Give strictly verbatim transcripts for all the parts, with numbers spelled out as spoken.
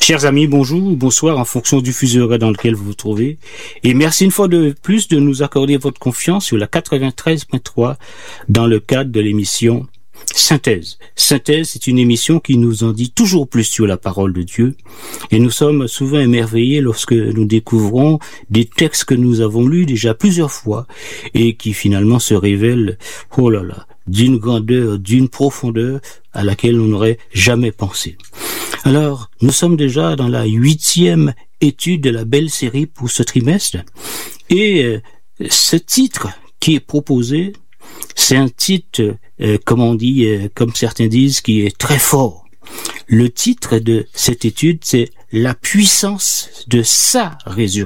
Chers amis, bonjour ou bonsoir en fonction du fuseau horaire dans lequel vous vous trouvez. Et merci une fois de plus de nous accorder votre confiance sur la quatre-vingt-treize point trois dans le cadre de l'émission Synthèse. Synthèse, c'est une émission qui nous en dit toujours plus sur la parole de Dieu. Et nous sommes souvent émerveillés lorsque nous découvrons des textes que nous avons lus déjà plusieurs fois et qui finalement se révèlent, oh là là, d'une grandeur, d'une profondeur à laquelle on n'aurait jamais pensé. Alors, nous sommes déjà dans la huitième étude de la belle série pour ce trimestre. Et euh, ce titre qui est proposé, c'est un titre, euh, comme on dit, euh, comme certains disent, qui est très fort. Le titre de cette étude, c'est « La puissance de sa résurrection ».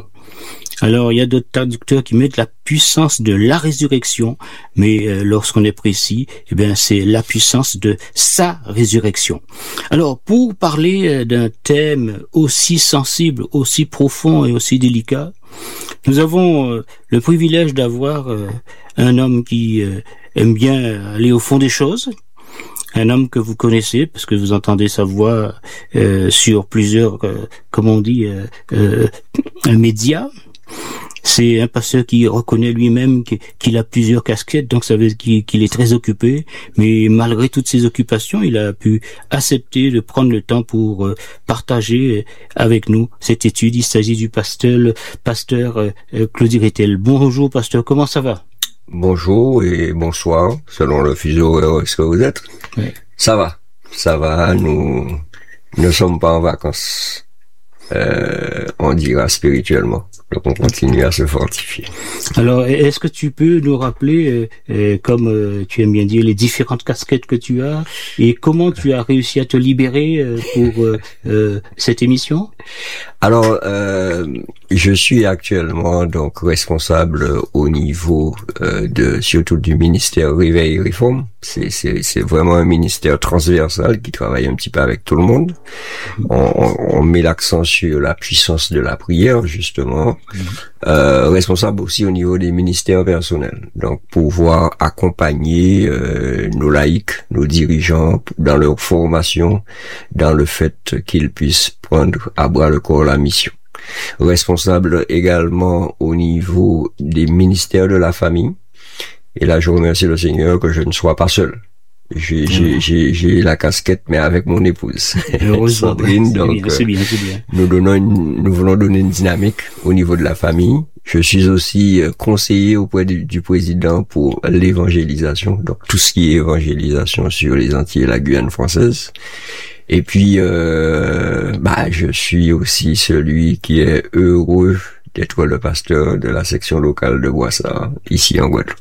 Alors, il y a d'autres traducteurs qui mettent la puissance de la résurrection, mais euh, lorsqu'on est précis, eh bien, c'est la puissance de sa résurrection. Alors, pour parler euh, d'un thème aussi sensible, aussi profond et aussi délicat, nous avons euh, le privilège d'avoir euh, un homme qui euh, aime bien aller au fond des choses, un homme que vous connaissez, parce que vous entendez sa voix euh, sur plusieurs, euh, comment on dit, euh, euh, médias. C'est un pasteur qui reconnaît lui-même qu'il a plusieurs casquettes, donc ça veut dire qu'il est très occupé, mais malgré toutes ses occupations, il a pu accepter de prendre le temps pour partager avec nous cette étude. Il s'agit du pasteur, le pasteur Claudie Rétel. Bonjour pasteur, comment ça va? Bonjour et bonsoir, selon le fuseau horaire où est-ce que vous êtes. Oui. Ça va, ça va, nous ne sommes pas en vacances, euh, on dira spirituellement. Donc on continue à se fortifier. Alors, est-ce que tu peux nous rappeler, euh, euh, comme euh, tu aimes bien dire, les différentes casquettes que tu as et comment tu as réussi à te libérer euh, pour euh, euh, cette émission? Alors, euh, je suis actuellement donc responsable au niveau euh, de surtout du ministère Réveil et Réforme. C'est c'est c'est vraiment un ministère transversal qui travaille un petit peu avec tout le monde. On, on, on met l'accent sur la puissance de la prière justement. Euh, responsable aussi au niveau des ministères personnels. Donc pouvoir accompagner euh, nos laïcs, nos dirigeants dans leur formation, dans le fait qu'ils puissent prendre à bras le corps la mission. Responsable également au niveau des ministères de la famille. Et là, je remercie le Seigneur que je ne sois pas seul. J'ai, j'ai, j'ai, j'ai la casquette, mais avec mon épouse. Sandrine, donc, bien, c'est bien, c'est bien. Nous donnons une, nous voulons donner une dynamique au niveau de la famille. Je suis aussi conseiller auprès du, du président pour l'évangélisation. Donc, tout ce qui est évangélisation sur les Antilles et la Guyane française. Et puis, euh, bah, je suis aussi celui qui est heureux d'être le pasteur de la section locale de Boissard, ici en Guadeloupe.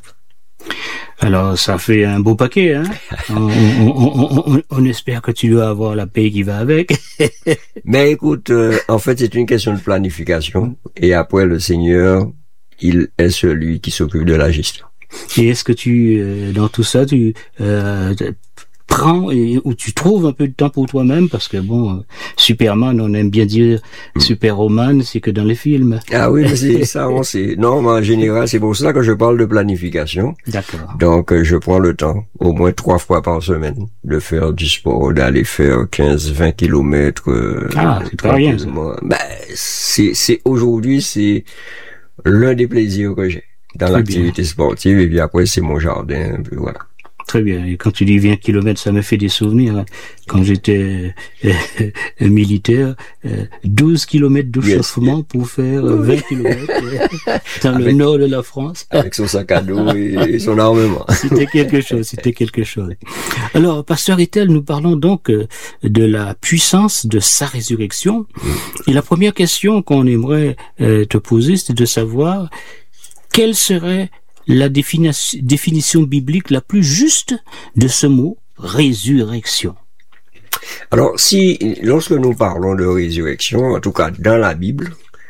Alors, ça fait un beau paquet, hein. on, on, on, on, on espère que tu dois avoir la paix qui va avec. Mais écoute, euh, en fait, c'est une question de planification. Et après, le Seigneur, il est celui qui s'occupe de la gestion. Et est-ce que tu, euh, dans tout ça, tu euh, prends et où tu trouves un peu de temps pour toi-même, parce que bon, Superman, on aime bien dire mm. Superwoman, c'est que dans les films. Ah oui, mais c'est ça, on sait. Non, mais en général, c'est pour ça que je parle de planification. D'accord. Donc, je prends le temps, au moins trois fois par semaine, de faire du sport, d'aller faire quinze, vingt kilomètres. Euh, ah, c'est pas rien, ça. Ben, c'est, c'est, aujourd'hui, c'est l'un des plaisirs que j'ai dans Très l'activité bien. sportive, et puis après, c'est mon jardin, un peu, voilà. Très bien. Et quand tu dis vingt kilomètres, ça me fait des souvenirs. Quand j'étais euh, euh, militaire, euh, douze kilomètres d'échauffement yes. pour faire euh, vingt kilomètres euh, dans avec, le nord de la France. Avec son sac à dos et, et son armement. C'était quelque chose, c'était quelque chose. Alors, pasteur Rétel, nous parlons donc euh, de la puissance de sa résurrection. Mm. Et la première question qu'on aimerait euh, te poser, c'est de savoir quelle serait la définition, définition biblique la plus juste de ce mot résurrection. Alors, si lorsque nous parlons de résurrection, en tout cas dans la Bible,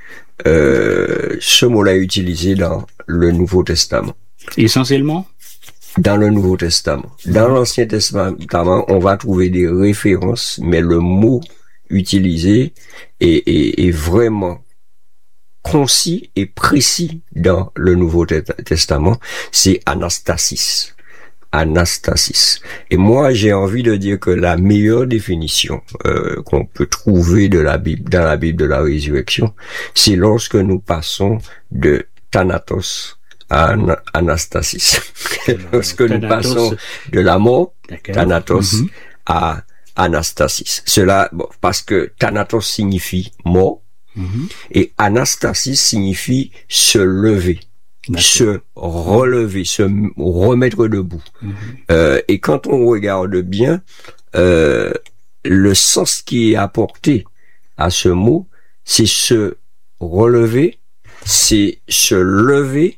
euh, ce mot-là est utilisé dans le Nouveau Testament. Essentiellement? Dans le Nouveau Testament. Dans l'Ancien Testament, on va trouver des références, mais le mot utilisé est, est, est vraiment concis et précis dans le Nouveau Testament, c'est anastasis. anastasis. Et moi, j'ai envie de dire que la meilleure définition euh, qu'on peut trouver de la Bible, dans la Bible de la résurrection, c'est lorsque nous passons de Thanatos à an- anastasis. Lorsque nous Thanatos. passons de la mort, D'accord. Thanatos, Mhm. à anastasis. Cela, bon, parce que Thanatos signifie mort, Mhm. et anastasis signifie se lever, D'accord. se relever, se m- remettre debout. Mhm. Euh, et quand on regarde bien, euh, le sens qui est apporté à ce mot, c'est se relever, c'est se lever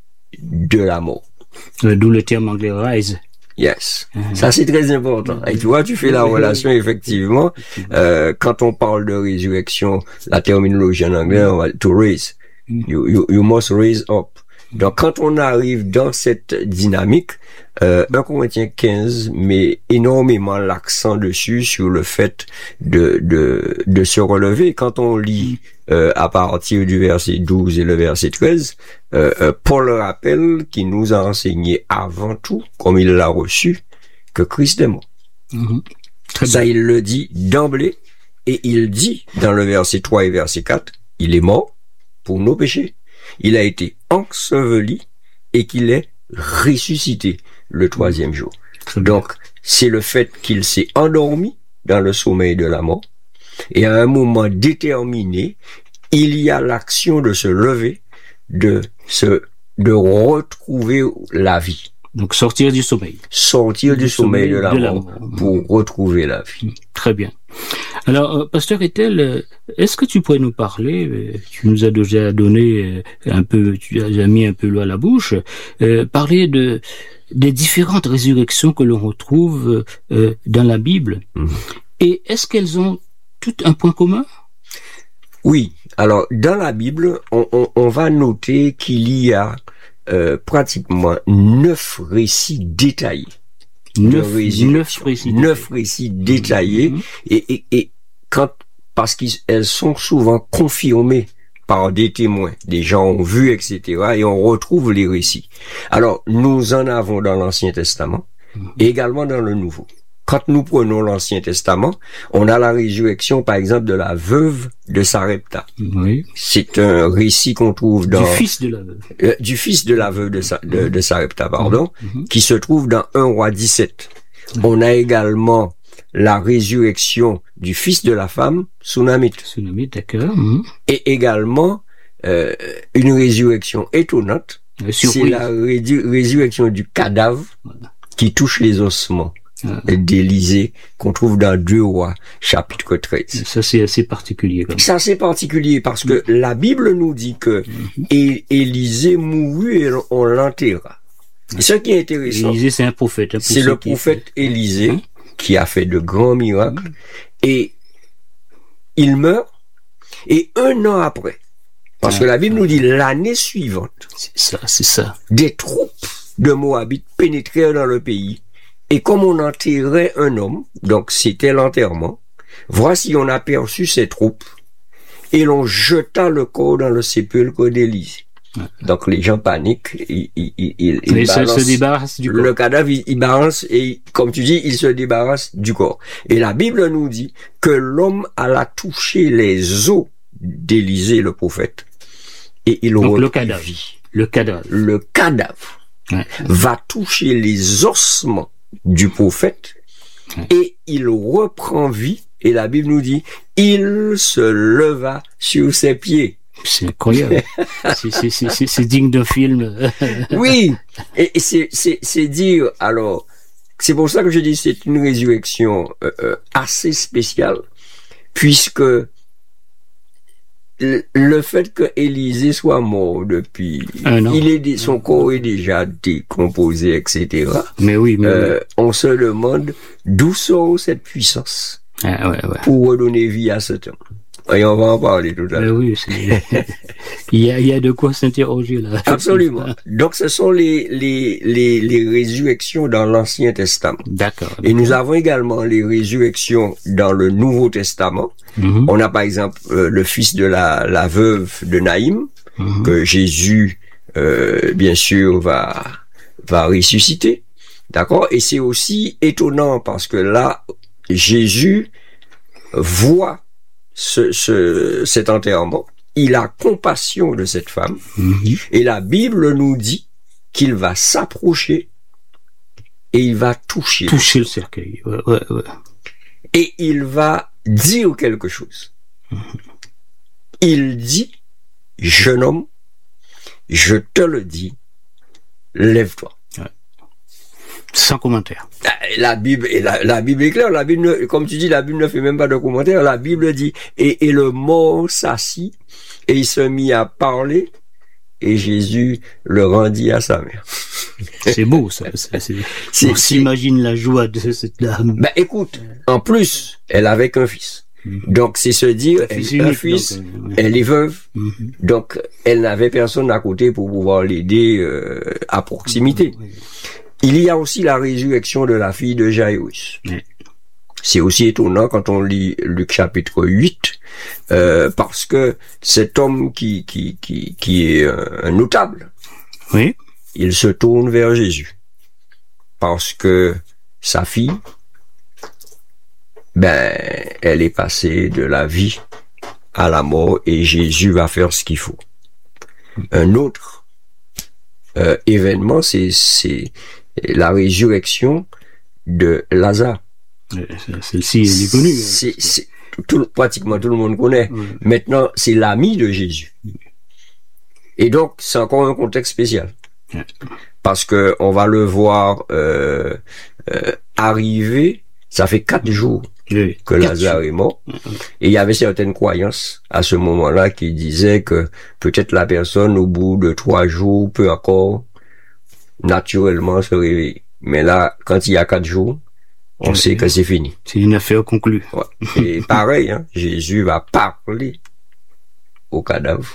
de la mort. Euh, D'où le terme anglais rise. Yes. Mhm. Ça, c'est très important. Et tu vois, tu fais la relation, effectivement. Euh, quand on parle de résurrection, la terminologie en anglais, on va to raise. You, you, you must raise up. Donc, quand on arrive dans cette dynamique, euh, un Corinthiens quinze met énormément l'accent dessus sur le fait de, de, de se relever. Quand on lit euh, à partir du verset douze et le verset treize, euh, euh, Paul rappelle qu'il nous a enseigné avant tout, comme il l'a reçu, que Christ est mort. Mhm. Très Ça, bien. il le dit d'emblée, et il dit dans le verset trois et verset quatre, il est mort pour nos péchés. Il a été enseveli et qu'il est ressuscité le troisième jour. Très bien. Donc, c'est le fait qu'il s'est endormi dans le sommeil de la mort, et à un moment déterminé, il y a l'action de se lever, de se, de retrouver la vie. Donc sortir du sommeil. Sortir du, sommeil, de la de la mort mort. pour retrouver la vie. Très bien. Alors, euh, Pasteur Etel, euh, est-ce que tu pourrais nous parler, euh, tu nous as déjà donné euh, un peu, tu as déjà mis un peu l'eau à la bouche, euh, parler de des différentes résurrections que l'on retrouve euh, dans la Bible. Mhm. Et est-ce qu'elles ont toutes un point commun? Oui, alors dans la Bible, on, on, on va noter qu'il y a euh, pratiquement neuf récits détaillés. Neuf, de résurrection. neuf récits. Neuf récits détaillés, Mhm. et, et, et quand, parce qu'elles sont souvent confirmées par des témoins, des gens ont vu, et cetera, et on retrouve les récits. Alors, nous en avons dans l'Ancien Testament, Mhm. et également dans le Nouveau. Quand nous prenons l'Ancien Testament, on a la résurrection, par exemple, de la veuve de Sarepta. Oui. C'est un récit qu'on trouve dans... Du fils de la veuve. euh, du fils de la veuve de, Sa- de, de Sarepta, pardon, Mhm. qui se trouve dans un roi dix-sept. On a également la résurrection du fils de la femme, Sunamite. Tsunami, d'accord. Mhm. Et également, euh, une résurrection étonnante, Euh, c'est surprise. la rédu- résurrection du cadavre qui touche les ossements Ah. d'Élisée, qu'on trouve dans deux Rois, chapitre treize. Ça, c'est assez particulier. Comme ça. C'est assez particulier parce que la Bible nous dit que É- Élisée mourut et on l'enterra. Et ce qui est intéressant, Élisée, c'est un prophète. hein, pour c'est ceux le qui- prophète Élisée Hein? qui a fait de grands miracles, et il meurt, et un an après, parce Ah. que la Bible nous dit l'année suivante, C'est ça, c'est ça. des troupes de Moabites pénétrèrent dans le pays, et comme on enterrait un homme, donc c'était l'enterrement, voici on aperçut ces troupes, et l'on jeta le corps dans le sépulcre d'Élisée. Donc les gens paniquent, ils, ils, ils, ils Mais ça balancent se débarrasse du le corps. cadavre, il, il balance, et comme tu dis, il se débarrasse du corps. Et la Bible nous dit que l'homme alla toucher les os d'Élisée le prophète, et il Donc le reprit cadavre. vie. Le cadavre. Le cadavre Ouais. va toucher les ossements du prophète, Ouais. et il reprend vie, et la Bible nous dit, il se leva sur ses pieds. C'est incroyable. c'est, c'est, c'est, c'est, c'est digne d'un film. Oui, et, et c'est, c'est, c'est dire, alors, c'est pour ça que je dis c'est une résurrection euh, euh, assez spéciale, puisque le, le fait que Élisée soit mort depuis, Un an. il est, dé- son corps est déjà décomposé, et cetera. Mais oui, mais Euh, on se demande d'où sort cette puissance oui. Ah, ouais, ouais. pour redonner vie à cet homme. Et on va en parler tout à Mais l'heure. oui, c'est... il y a, il y a de quoi s'interroger là. Absolument. Donc ce sont les, les, les, les résurrections dans l'Ancien Testament. D'accord. Et nous avons également les résurrections dans le Nouveau Testament. Mhm. On a par exemple euh, le fils de la, la veuve de Naïm, Mhm. que Jésus, euh, bien sûr, va, va ressusciter. D'accord? Et c'est aussi étonnant parce que là, Jésus voit ce, ce, cet enterrement. Il a compassion de cette femme. Mm-hmm. Et la Bible nous dit qu'il va s'approcher et il va toucher. Toucher le cercueil. Ouais, ouais, ouais. Et il va dire quelque chose. Mm-hmm. Il dit, jeune homme, je te le dis, lève-toi. Ouais. Sans commentaire. La Bible, la, la Bible est claire. La Bible, comme tu dis, la Bible ne fait même pas de commentaire. La Bible dit, et, et le mort s'assit, et il se mit à parler, et Jésus le rendit à sa mère. C'est beau, ça. C'est, c'est, c'est, on s'imagine la joie de cette dame. Ben, écoute, en plus, elle avait qu'un fils. Donc, c'est se dire, un fils, elle, un fils donc, euh, elle est veuve, mm-hmm. donc elle n'avait personne à côté pour pouvoir l'aider euh, à proximité. Mm-hmm. Il y a aussi la résurrection de la fille de Jairus. Mm-hmm. C'est aussi étonnant quand on lit Luc chapitre huit, euh, parce que cet homme qui qui qui qui est un notable, oui. il se tourne vers Jésus parce que sa fille, ben, elle est passée de la vie à la mort et Jésus va faire ce qu'il faut. Un autre euh, événement, c'est, c'est la résurrection de Lazare. Celle-ci, elle est connue. C'est, c'est, tout, pratiquement tout le monde connaît. Oui. Maintenant, c'est l'ami de Jésus. Et donc, c'est encore un contexte spécial. Oui. Parce que on va le voir euh, euh, arriver, ça fait quatre jours. Oui, que Lazare est mort. Et il y avait certaines croyances à ce moment-là qui disaient que peut-être la personne au bout de trois jours peut encore naturellement se réveiller. Mais là, quand il y a quatre jours, on oui, sait que c'est fini. C'est une affaire conclue. Ouais. Et pareil, hein, Jésus va parler au cadavre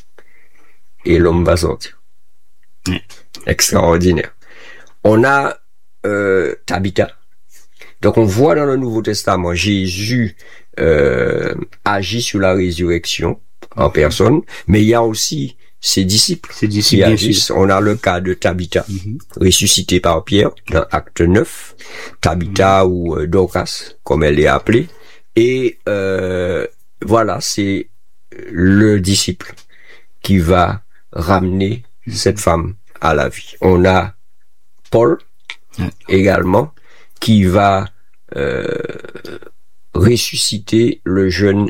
et l'homme va sortir. Oui. Extraordinaire. On a euh, Tabitha. Donc on voit dans le Nouveau Testament Jésus euh, agit sur la résurrection en personne, mais il y a aussi ses disciples, ses disciples qui agissent. On a le cas de Tabitha, mm-hmm. ressuscité par Pierre dans Acte neuf, Tabitha mm-hmm. ou euh, Dorcas, comme elle est appelée, et euh, voilà, c'est le disciple qui va ramener mm-hmm. cette femme à la vie. On a Paul mm-hmm. également qui va euh, ressusciter le jeune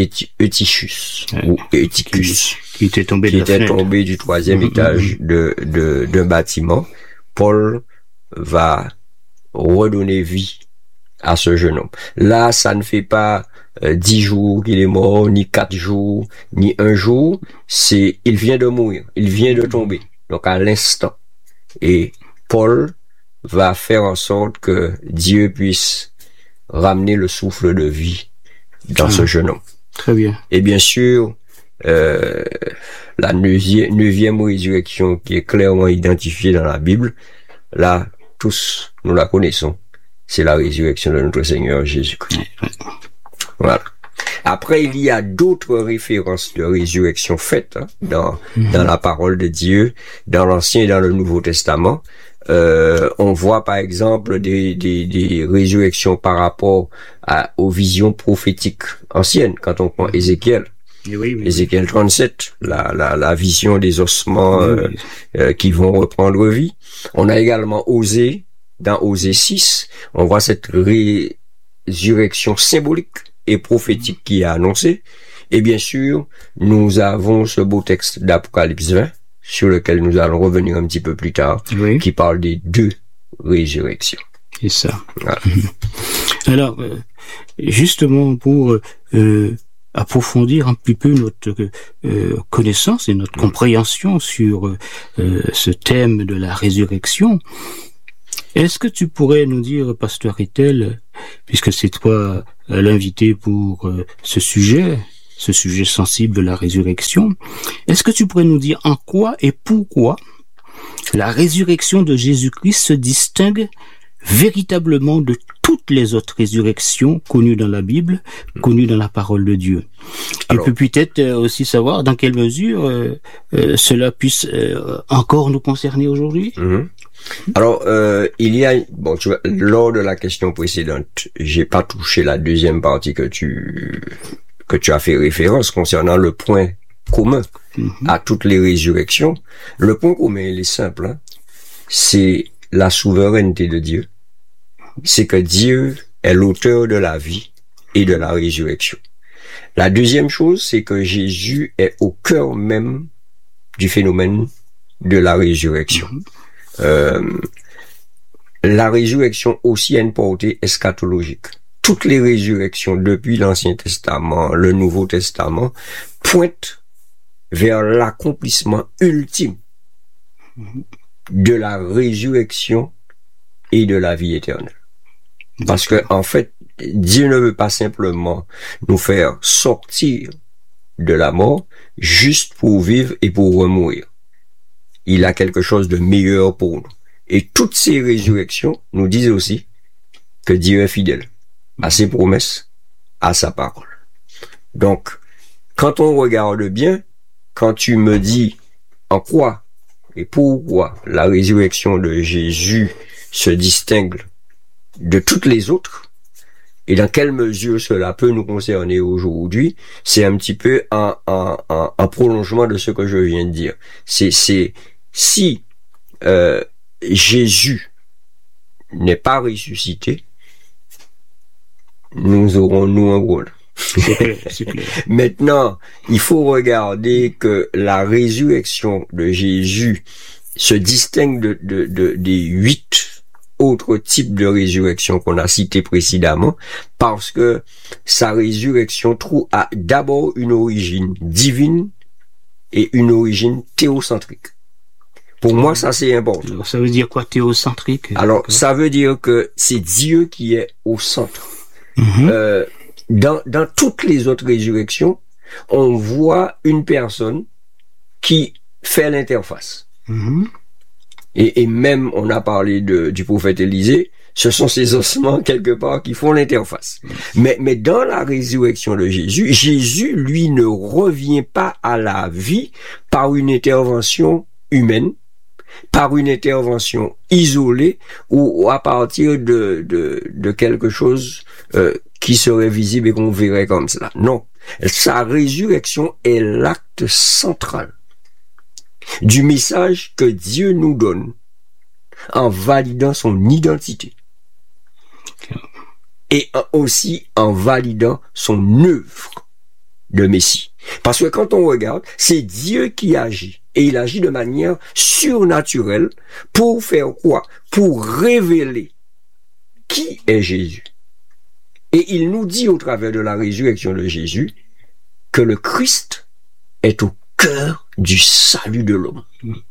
Eutychus ouais, ou Eutychus qui, qui était tombé, qui de était la tombé du troisième mmh, étage mmh. de, de d'un bâtiment. Paul va redonner vie à ce jeune homme. Là, ça ne fait pas euh, dix jours qu'il est mort, ni quatre jours, ni un jour. C'est, il vient de mourir, il vient de tomber. Donc à l'instant. Et Paul va faire en sorte que Dieu puisse ramener le souffle de vie dans ah, ce jeune homme. Très bien. Et bien sûr, euh, la neuvième, neuvième résurrection qui est clairement identifiée dans la Bible, là, tous, nous la connaissons. C'est la résurrection de notre Seigneur Jésus-Christ. Voilà. Après, il y a d'autres références de résurrection faites hein, dans, mm-hmm. dans la parole de Dieu, dans l'Ancien et dans le Nouveau Testament. Euh, on voit par exemple des, des, des résurrections par rapport à, aux visions prophétiques anciennes. Quand on prend Ézéchiel, oui, oui, oui. Ézéchiel trente-sept, la, la, la vision des ossements oui, euh, oui. Euh, qui vont reprendre vie. On a également Osée, dans Osée six, on voit cette résurrection symbolique et prophétique qui est annoncée. Et bien sûr, nous avons ce beau texte d'Apocalypse vingt, sur lequel nous allons revenir un petit peu plus tard, oui. qui parle des deux résurrections. C'est ça. Voilà. Alors, euh, justement, pour euh, approfondir un petit peu notre euh, connaissance et notre mmh. compréhension sur euh, ce thème de la résurrection, est-ce que tu pourrais nous dire, Pasteur Etel, puisque c'est toi l'invité pour euh, ce sujet, ce sujet sensible de la résurrection, est-ce que tu pourrais nous dire en quoi et pourquoi la résurrection de Jésus-Christ se distingue véritablement de toutes les autres résurrections connues dans la Bible, connues dans la parole de Dieu? Alors, et puis peut-être aussi savoir dans quelle mesure euh, euh, cela puisse euh, encore nous concerner aujourd'hui. Mm-hmm. Alors, euh, il y a, bon, tu vois, lors de la question précédente, j'ai pas touché la deuxième partie que tu, que tu as fait référence concernant le point commun mm-hmm. à toutes les résurrections. Le point commun, il est simple, hein. C'est la souveraineté de Dieu. C'est que Dieu est l'auteur de la vie et de la résurrection. La deuxième chose, c'est que Jésus est au cœur même du phénomène de la résurrection. Mm-hmm. Euh, la résurrection aussi a une portée eschatologique. Toutes les résurrections depuis l'Ancien Testament, le Nouveau Testament, pointent vers l'accomplissement ultime de la résurrection et de la vie éternelle. Parce que, en fait, Dieu ne veut pas simplement nous faire sortir de la mort juste pour vivre et pour remourir. Il a quelque chose de meilleur pour nous. Et toutes ces résurrections nous disent aussi que Dieu est fidèle à ses promesses, à sa parole. Donc, quand on regarde bien, quand tu me dis en quoi et pourquoi la résurrection de Jésus se distingue de toutes les autres, et dans quelle mesure cela peut nous concerner aujourd'hui, c'est un petit peu un, un, un, un prolongement de ce que je viens de dire. C'est, c'est, si euh, Jésus n'est pas ressuscité, nous aurons nous un rôle. C'est clair, c'est clair. Maintenant, il faut regarder que la résurrection de Jésus se distingue de, de, de, des huit autres types de résurrection qu'on a cités précédemment, parce que sa résurrection trouve a d'abord une origine divine et une origine théocentrique. Pour moi, ça c'est important. Alors, ça veut dire quoi, théocentrique? Alors, ça veut dire que c'est Dieu qui est au centre. Mm-hmm. Euh, dans, dans toutes les autres résurrections, on voit une personne qui fait l'interface. Mm-hmm. Et, et même, on a parlé de, du prophète Élisée, ce sont ces ossements, quelque part, qui font l'interface. Mm-hmm. Mais, mais dans la résurrection de Jésus, Jésus, lui, ne revient pas à la vie par une intervention humaine, par une intervention isolée ou à partir de, de, de quelque chose euh, qui serait visible et qu'on verrait comme cela. Non, sa résurrection est l'acte central du message que Dieu nous donne en validant son identité et aussi en validant son œuvre de Messie. Parce que quand on regarde, c'est Dieu qui agit. Et il agit de manière surnaturelle pour faire quoi? Pour révéler qui est Jésus. Et il nous dit au travers de la résurrection de Jésus que le Christ est au cœur du salut de l'homme.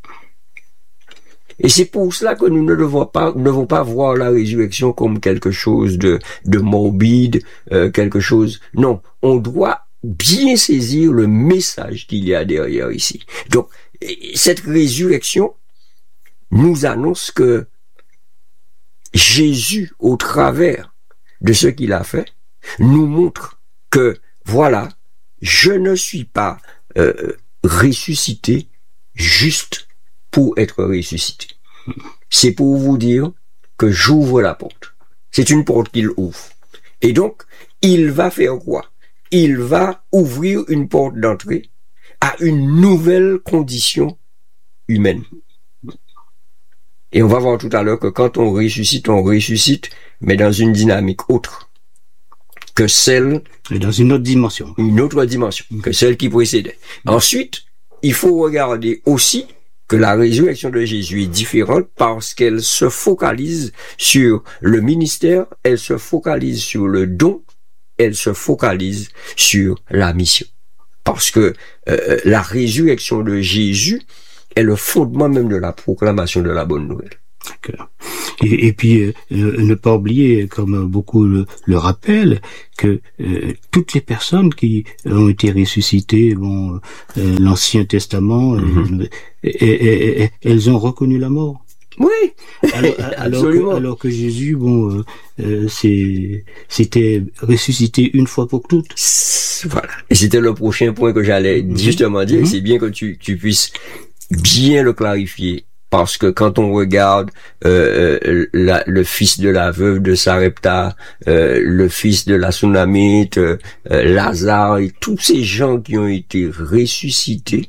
Et c'est pour cela que nous ne devons pas, ne devons pas voir la résurrection comme quelque chose de, de morbide, euh, quelque chose. Non, on doit bien saisir le message qu'il y a derrière ici. Donc, cette résurrection nous annonce que Jésus, au travers de ce qu'il a fait, nous montre que, voilà, je ne suis pas euh, ressuscité juste pour être ressuscité. C'est pour vous dire que j'ouvre la porte. C'est une porte qu'il ouvre. Et donc, il va faire quoi? Il va ouvrir une porte d'entrée à une nouvelle condition humaine. Et on va voir tout à l'heure que quand on ressuscite, on ressuscite, mais dans une dynamique autre que celle... Et dans une autre dimension. Une autre dimension que celle qui précédait. Ensuite, il faut regarder aussi que la résurrection de Jésus est différente parce qu'elle se focalise sur le ministère, elle se focalise sur le don, elle se focalise sur la mission. Parce que euh, la résurrection de Jésus est le fondement même de la proclamation de la bonne nouvelle. D'accord. Et, et puis, euh, ne pas oublier, comme beaucoup le, le rappellent, que euh, toutes les personnes qui ont été ressuscitées, bon, euh, l'Ancien Testament, mm-hmm. euh, et, et, et, elles ont reconnu la mort. Oui, alors, alors, que, alors que Jésus, bon, euh, euh, c'est, c'était ressuscité une fois pour toutes. Voilà. Et c'était le prochain point que j'allais justement dire. Mm-hmm. C'est bien que tu, tu puisses bien le clarifier Parce que quand on regarde euh, la, le fils de la veuve de Sarepta, euh, le fils de la Sunamite, euh, Lazare, et tous ces gens qui ont été ressuscités,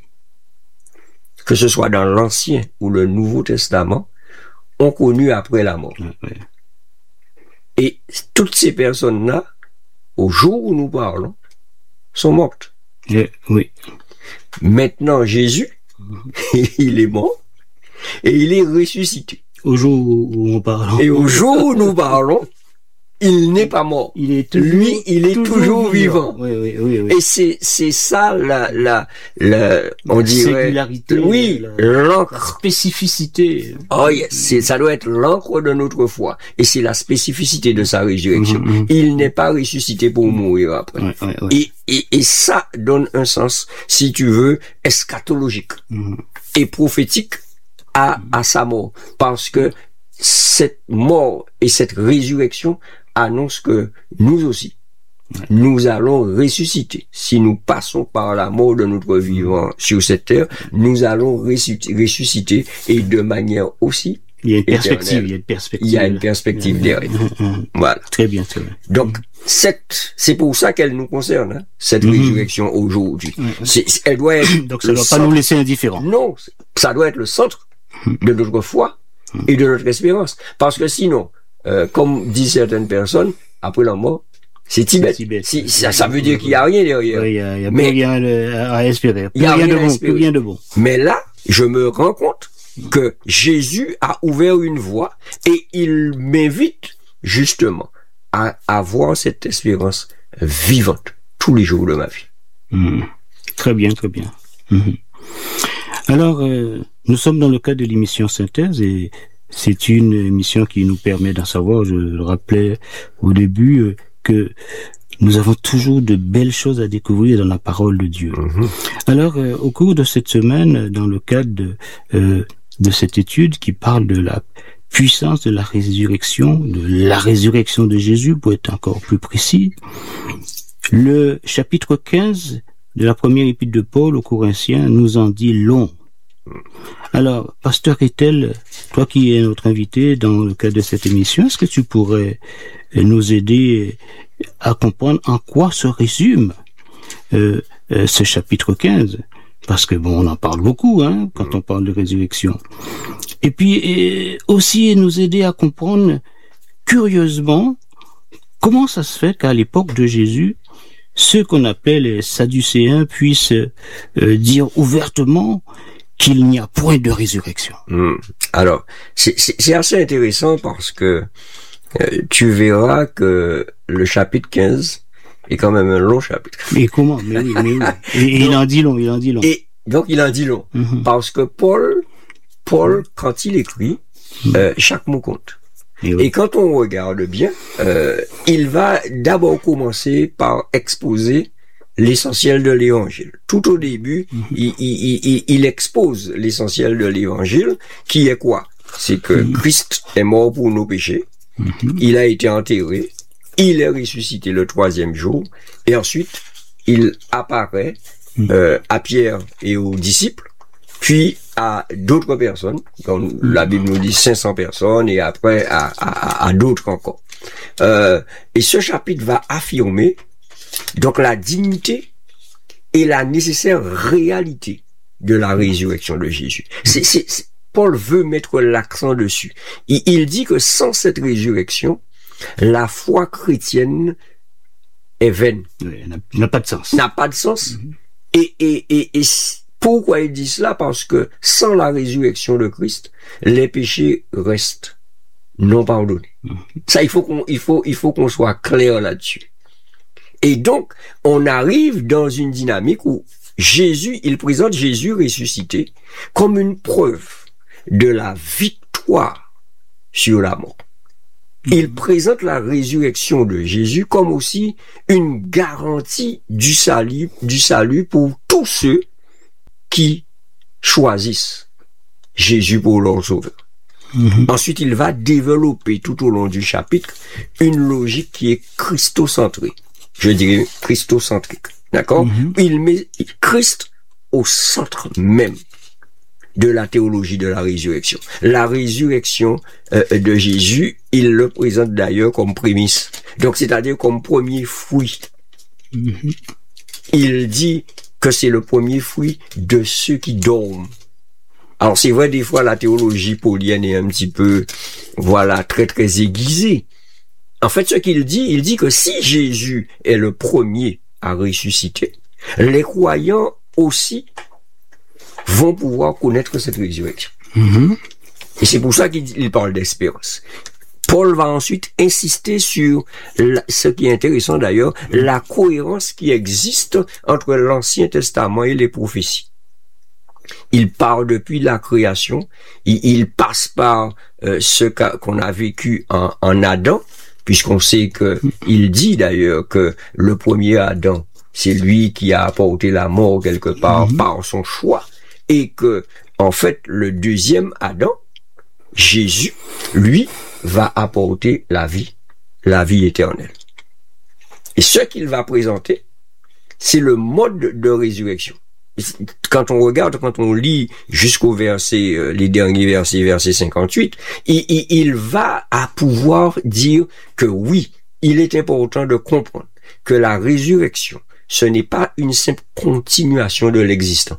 que ce soit dans l'Ancien ou le Nouveau Testament, ont connu après la mort. Oui. Et toutes ces personnes-là, au jour où nous parlons, sont mortes. Et, oui. Maintenant, Jésus, il est mort et il est ressuscité. Au jour où on parle. Et au jour où nous parlons, il n'est pas mort. Il est toujours, Lui, il est toujours, toujours vivant. Oui, oui, oui, oui. Et c'est, c'est ça la, la, la, on la dirait. Singularité. Oui, la, l'encre. La spécificité. Oh yes, c'est, ça doit être l'encre de notre foi. Et c'est la spécificité de sa résurrection. Mm-hmm. Il n'est pas ressuscité pour mourir après. Ouais, ouais, ouais. Et, et, et ça donne un sens, si tu veux, eschatologique Mm-hmm. et prophétique à, à sa mort. Parce que cette mort et cette résurrection annonce que nous aussi, nous allons ressusciter. Si nous passons par la mort de notre vivant sur cette terre, nous allons ressusciter et de manière aussi il y a une perspective, éternelle. Il y a une perspective. Il y a une perspective derrière. Voilà. Très bien, très bien. Donc, cette, c'est pour ça qu'elle nous concerne, hein, cette mm-hmm. résurrection aujourd'hui. Mm-hmm. C'est, elle doit être. Donc, ça ne doit pas nous laisser indifférents. Non, ça doit être le centre de notre foi et de notre espérance. Parce que sinon, euh, comme disent certaines personnes, après la mort, c'est Tibet. Tibet. Si, ça, ça veut dire qu'il n'y a rien derrière. Oui, il n'y a, y a plus rien à espérer. Il n'y a rien, rien de à bon, espérer. Plus rien de bon. Mais là, je me rends compte que Jésus a ouvert une voie et il m'invite justement à avoir cette espérance vivante tous les jours de ma vie. Mmh. Très bien, très bien. Mmh. Alors, euh, nous sommes dans le cadre de l'émission Synthèse et c'est une émission qui nous permet d'en savoir, je le rappelais au début, euh, que nous avons toujours de belles choses à découvrir dans la parole de Dieu. Mmh. Alors, euh, au cours de cette semaine, dans le cadre de, euh, de cette étude qui parle de la puissance de la résurrection, de la résurrection de Jésus, pour être encore plus précis, le chapitre quinze de la première épître de Paul aux Corinthiens nous en dit long. Alors, Pasteur Etel, toi qui es notre invité dans le cadre de cette émission, est-ce que tu pourrais nous aider à comprendre en quoi se résume euh, euh, ce chapitre quinze? Parce que bon, on en parle beaucoup, hein, quand on parle de résurrection. Et puis et aussi nous aider à comprendre curieusement comment ça se fait qu'à l'époque de Jésus, ceux qu'on appelait les Sadducéens puissent euh, dire ouvertement qu'il n'y a point de résurrection. Mmh. Alors, c'est, c'est, c'est assez intéressant parce que euh, tu verras que le chapitre quinze est quand même un long chapitre. Mais comment? Mais oui, mais oui. Et, donc, il en dit long, il en dit long. Et donc il en dit long. Mmh. Parce que Paul, Paul, quand il écrit, mmh. euh, chaque mot compte. Et, oui. Et quand on regarde bien, euh, il va d'abord commencer par exposer l'essentiel de l'évangile. Tout au début, mmh. il, il, il, il expose l'essentiel de l'évangile, qui est quoi? C'est que mmh. Christ est mort pour nos péchés, mmh. il a été enterré, il est ressuscité le troisième jour, et ensuite, il apparaît mmh. euh, à Pierre et aux disciples, puis à d'autres personnes, comme mmh. la Bible nous dit cinq cents personnes, et après à, à, à d'autres encore. Euh, et ce chapitre va affirmer donc la dignité et la nécessaire réalité de la résurrection de Jésus. C'est, c'est, c'est, Paul veut mettre l'accent dessus. Il, il dit que sans cette résurrection, la foi chrétienne est vaine. Oui, n'a, n'a pas de sens. N'a pas de sens. Mm-hmm. Et, et, et, et pourquoi il dit cela? Parce que sans la résurrection de Christ, les péchés restent non pardonnés. Mm-hmm. Ça, il faut qu'on, il faut, il faut qu'on soit clair là-dessus. Et donc, on arrive dans une dynamique où Jésus, il présente Jésus ressuscité comme une preuve de la victoire sur la mort. Il présente la résurrection de Jésus comme aussi une garantie du salut, du salut pour tous ceux qui choisissent Jésus pour leur sauveur. Mm-hmm. Ensuite, il va développer tout au long du chapitre une logique qui est christocentrée. Je dirais christocentrique, d'accord? Mm-hmm. Il met Christ au centre même de la théologie de la résurrection. La résurrection euh, de Jésus, il le présente d'ailleurs comme prémisse. Donc, c'est-à-dire comme premier fruit. Mm-hmm. Il dit que c'est le premier fruit de ceux qui dorment. Alors, c'est vrai, des fois, la théologie paulienne est un petit peu, voilà, très, très aiguisée. En fait, ce qu'il dit, il dit que si Jésus est le premier à ressusciter, les croyants aussi vont pouvoir connaître cette résurrection. Mm-hmm. Et c'est pour ça qu'il il parle d'espérance. Paul va ensuite insister sur la, ce qui est intéressant d'ailleurs, la cohérence qui existe entre l'Ancien Testament et les prophéties. Il part depuis la création, il, il passe par euh, ce qu'a, qu'on a vécu en, en Adam, puisqu'on sait que il dit d'ailleurs que le premier Adam, c'est lui qui a apporté la mort quelque part mm-hmm. par son choix. Et que, en fait, le deuxième Adam, Jésus, lui, va apporter la vie, la vie éternelle. Et ce qu'il va présenter, c'est le mode de résurrection. Quand on regarde, quand on lit jusqu'au verset, euh, les derniers versets, verset cinquante-huit, il, il, il va à pouvoir dire que oui, il est important de comprendre que la résurrection, ce n'est pas une simple continuation de l'existant.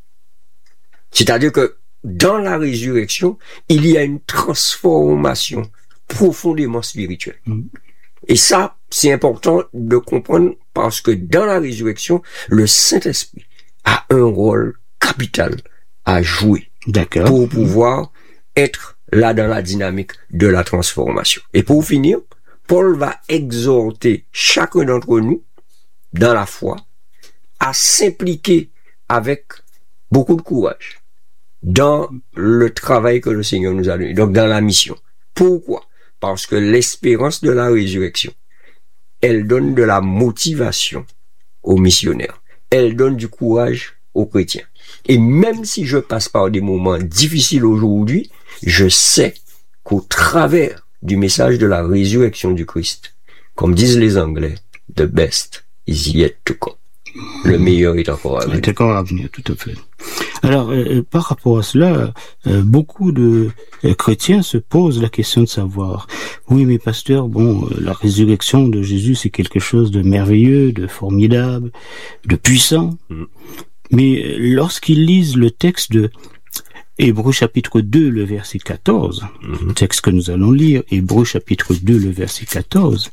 C'est-à-dire que dans la résurrection, il y a une transformation profondément spirituelle. Mmh. Et ça, c'est important de comprendre parce que dans la résurrection, le Saint-Esprit a un rôle capital à jouer. D'accord. Pour pouvoir être là dans la dynamique de la transformation. Et pour finir, Paul va exhorter chacun d'entre nous dans la foi à s'impliquer avec beaucoup de courage dans le travail que le Seigneur nous a donné, donc dans la mission. Pourquoi? Parce que l'espérance de la résurrection, elle donne de la motivation aux missionnaires. Elle donne du courage aux chrétiens. Et même si je passe par des moments difficiles aujourd'hui, je sais qu'au travers du message de la résurrection du Christ, comme disent les Anglais, the best is yet to come. Le meilleur est encore à venir. Est encore à venir, tout à fait. Alors, euh, par rapport à cela, euh, beaucoup de euh, chrétiens se posent la question de savoir, oui, mais pasteur, bon, euh, la résurrection de Jésus, c'est quelque chose de merveilleux, de formidable, de puissant. Mm. Mais euh, lorsqu'ils lisent le texte de Hébreux chapitre deux, le verset quatorze, mm-hmm. texte que nous allons lire, Hébreux chapitre deux, le verset quatorze,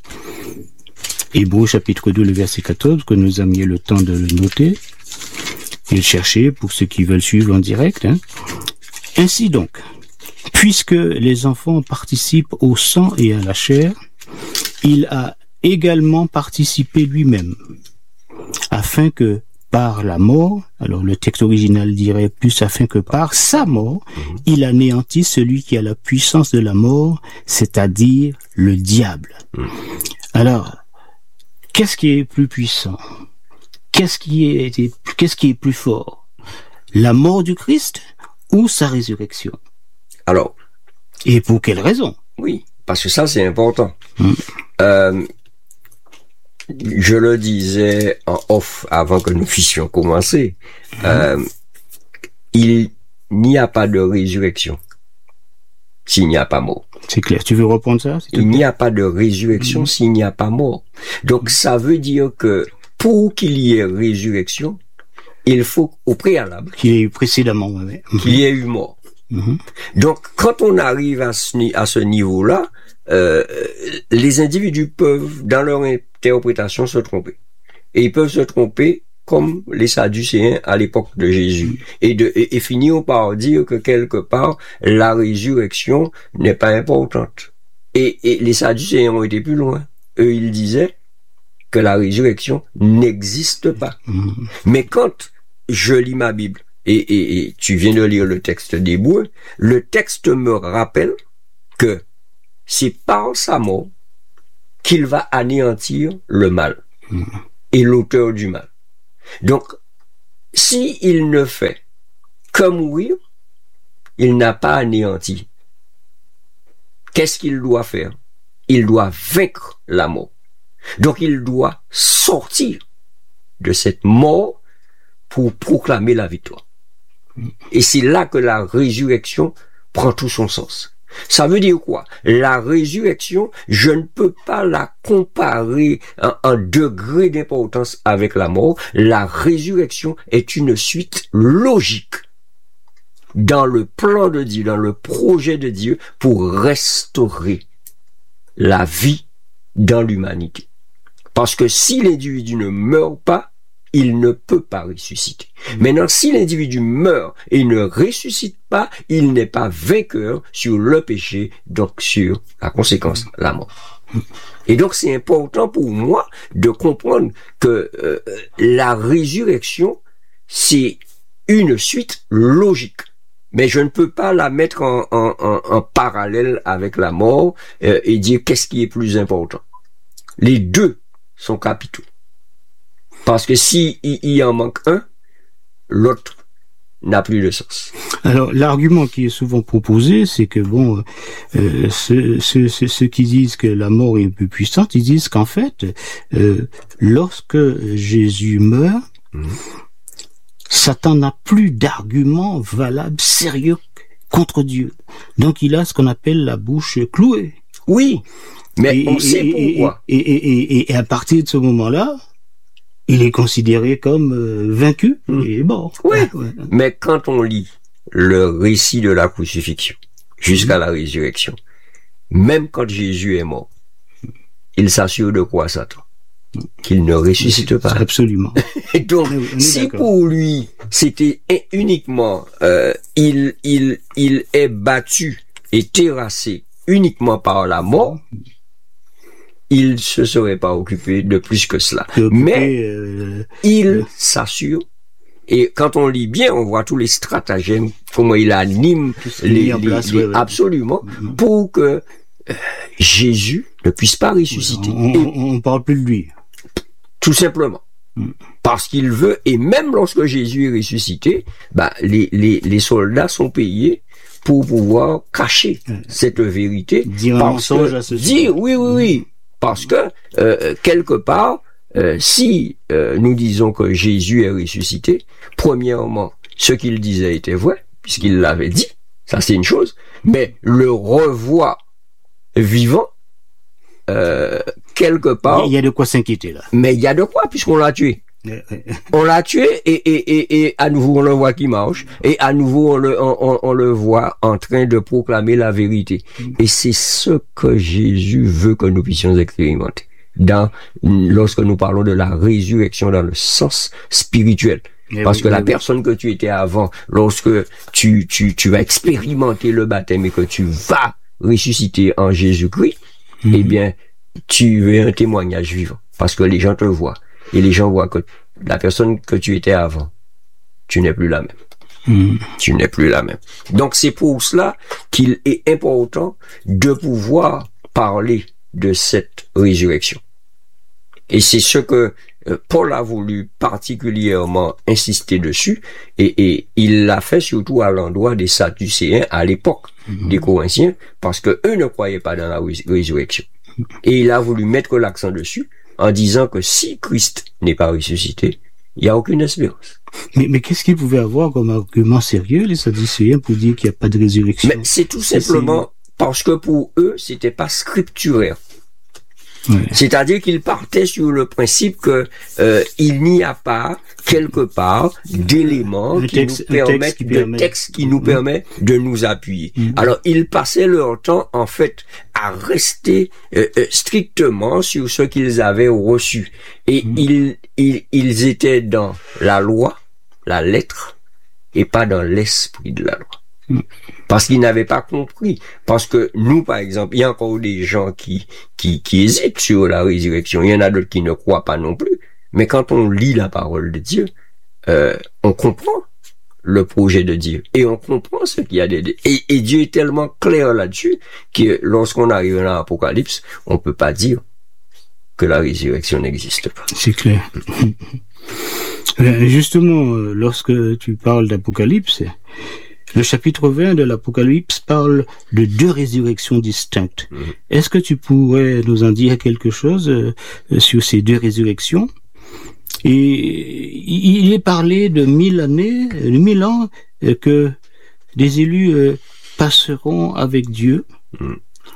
Hébreux chapitre deux, le verset quatorze, que nous avons mis le temps de le noter et le chercher pour ceux qui veulent suivre en direct. Hein. Ainsi donc, puisque les enfants participent au sang et à la chair, il a également participé lui-même, afin que par la mort, alors le texte original dirait plus afin que par sa mort, il anéantisse celui qui a la puissance de la mort, c'est-à-dire le diable. Alors, qu'est-ce qui est plus puissant? Qu'est-ce qui est, qu'est-ce qui est plus fort? La mort du Christ ou sa résurrection? Alors. Et pour quelle raison? Oui, parce que ça, c'est important. Hum. Euh, je le disais en off avant que nous puissions commencer. Hum. Euh, il n'y a pas de résurrection s'il n'y a pas mort. C'est clair. Tu veux reprendre ça? Il n'y a pas de résurrection mmh. s'il n'y a pas mort. Donc, ça veut dire que pour qu'il y ait résurrection, il faut au préalable qu'il y ait eu précédemment, ouais. mmh. qu'il y ait eu mort. Mmh. Donc, quand on arrive à ce, à ce niveau-là, euh, les individus peuvent, dans leur interprétation, se tromper. Et ils peuvent se tromper comme les Sadducéens à l'époque de Jésus, et, de, et, et finir par dire que quelque part, la résurrection n'est pas importante. Et, et les Sadducéens ont été plus loin. Eux, ils disaient que la résurrection n'existe pas. Mmh. Mais quand je lis ma Bible, et, et, et tu viens de lire le texte d'Hébreux, le texte me rappelle que c'est par sa mort qu'il va anéantir le mal mmh. et l'auteur du mal. Donc, si il ne fait que mourir, il n'a pas anéanti. Qu'est-ce qu'il doit faire? Il doit vaincre la mort. Donc, il doit sortir de cette mort pour proclamer la victoire. Et c'est là que la résurrection prend tout son sens. Ça veut dire quoi? La résurrection, je ne peux pas la comparer en, en degré d'importance avec la mort. La résurrection est une suite logique dans le plan de Dieu, dans le projet de Dieu pour restaurer la vie dans l'humanité. Parce que si l'individu ne meurt pas, il ne peut pas ressusciter. Mmh. Maintenant, si l'individu meurt et ne ressuscite pas, il n'est pas vainqueur sur le péché, donc sur la conséquence, mmh. la mort. Mmh. Et donc, c'est important pour moi de comprendre que euh, la résurrection, c'est une suite logique. Mais je ne peux pas la mettre en, en, en, en parallèle avec la mort euh, et dire qu'est-ce qui est plus important. Les deux sont capitaux. Parce que si il, il en manque un, l'autre n'a plus de sens. Alors, l'argument qui est souvent proposé, c'est que bon, euh, ceux, ceux, ceux qui disent que la mort est plus puissante, ils disent qu'en fait, euh, lorsque Jésus meurt, mmh. Satan n'a plus d'arguments valables, sérieux contre Dieu. Donc, il a ce qu'on appelle la bouche clouée. Oui, mais et, on sait et, pourquoi. Et, et, et, et, et à partir de ce moment-là, il est considéré comme euh, vaincu mmh. et mort. Oui, ouais. Mais quand on lit le récit de la crucifixion jusqu'à mmh. la résurrection, même quand Jésus est mort, il s'assure de quoi, Satan? Qu'il ne ressuscite pas. Absolument. Et donc, si d'accord. Pour lui, c'était uniquement, euh, il, il, il est battu et terrassé uniquement par la mort, il se serait pas occupé de plus que cela. Occupé, mais euh, il euh, s'assure. Et quand on lit bien, on voit tous les stratagèmes, comment il anime les, les, place, les ouais, ouais. absolument mm-hmm. pour que euh, Jésus ne puisse pas ressusciter. On, et, on, on parle plus de lui. Tout simplement. Mm. Parce qu'il veut, et même lorsque Jésus est ressuscité, bah, les, les, les soldats sont payés pour pouvoir cacher mm. cette vérité. Dire un mensonge à ce dire, sujet. Oui, oui, oui. Mm. Parce que, euh, quelque part, euh, si euh, nous disons que Jésus est ressuscité, premièrement, ce qu'il disait était vrai, puisqu'il l'avait dit, ça c'est une chose, mais le revoir vivant, euh, quelque part... Il y a de quoi s'inquiéter là. Mais il y a de quoi, puisqu'on l'a tué. On l'a tué et, et, et, et à nouveau on le voit qui marche et à nouveau on le, on, on le voit en train de proclamer la vérité. Et c'est ce que Jésus veut que nous puissions expérimenter dans, lorsque nous parlons de la résurrection dans le sens spirituel. Mais Parce oui, que la oui. personne que tu étais avant, lorsque tu, tu, tu vas expérimenter le baptême et que tu vas ressusciter en Jésus-Christ, mm-hmm. eh bien, tu es un témoignage vivant. Parce que les gens te voient. Et les gens voient que la personne que tu étais avant, tu n'es plus la même. Mmh. Tu n'es plus la même. Donc c'est pour cela qu'il est important de pouvoir parler de cette résurrection. Et c'est ce que euh, Paul a voulu particulièrement insister dessus, et, et il l'a fait surtout à l'endroit des Sadducéens à l'époque, mmh. des Corinthiens, parce que eux ne croyaient pas dans la résurrection. Et il a voulu mettre l'accent dessus, en disant que si Christ n'est pas ressuscité, il n'y a aucune espérance. Mais, mais qu'est-ce qu'ils pouvaient avoir comme argument sérieux, les Sadducéens, pour dire qu'il n'y a pas de résurrection? Mais c'est tout simplement c'est... parce que pour eux, c'était pas scripturaire. Ouais. C'est-à-dire qu'ils partaient sur le principe que euh, il n'y a pas quelque part d'éléments qui texte, nous permettent, de permet... texte qui nous mmh. permet de nous appuyer. Mmh. Alors ils passaient leur temps en fait à rester euh, euh, strictement sur ce qu'ils avaient reçu, et mmh. ils, ils ils étaient dans la loi, la lettre, et pas dans l'esprit de la loi. Mmh. Parce qu'ils n'avaient pas compris. Parce que nous, par exemple, il y a encore des gens qui, qui, qui hésitent sur la résurrection. Il y en a d'autres qui ne croient pas non plus. Mais quand on lit la parole de Dieu, euh, on comprend le projet de Dieu. Et on comprend ce qu'il y a de... Et, et Dieu est tellement clair là-dessus que lorsqu'on arrive dans l'Apocalypse, on peut pas dire que la résurrection n'existe pas. C'est clair. Justement, lorsque tu parles d'Apocalypse, le chapitre vingt de l'Apocalypse parle de deux résurrections distinctes. Mmh. Est-ce que tu pourrais nous en dire quelque chose euh, sur ces deux résurrections? Et il est parlé de mille années, de mille ans euh, que des élus euh, passeront avec Dieu. Mm.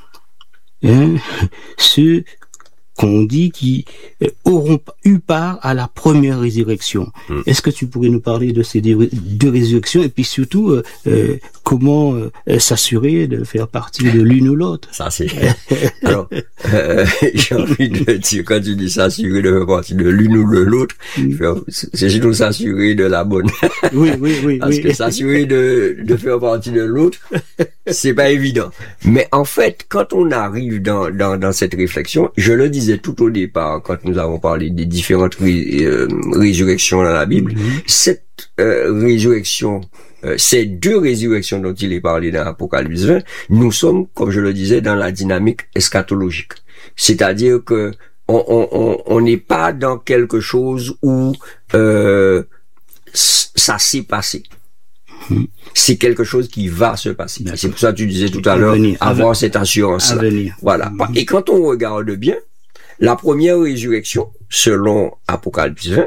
Hein, ceux qu'on dit qui euh, auront eu part à la première résurrection. Mm. Est-ce que tu pourrais nous parler de ces deux, deux résurrections et puis surtout euh, euh, comment euh, s'assurer de faire partie de l'une ou l'autre? Ça c'est. Alors, euh, j'ai envie de dire quand tu dis s'assurer de faire partie de l'une ou de l'autre, mm. c'est surtout s'assurer de la bonne. Oui, oui, oui. Parce oui. que s'assurer de de faire partie de l'autre, c'est pas évident. Mais en fait, quand on arrive dans dans dans cette réflexion, je le disais tout au départ, quand nous avons parlé des différentes ré, euh, résurrections dans la Bible, mm-hmm. cette euh, résurrection, euh, ces deux résurrections dont il est parlé dans Apocalypse vingt, nous sommes, comme je le disais, dans la dynamique eschatologique. C'est-à-dire que on on on on n'est pas dans quelque chose où euh, ça s'est passé. Mm-hmm. C'est quelque chose qui va se passer. C'est pour ça que tu disais tout à l'heure, avoir cette assurance-là. Voilà. Mm-hmm. Et quand on regarde bien, la première résurrection, selon Apocalypse vingt,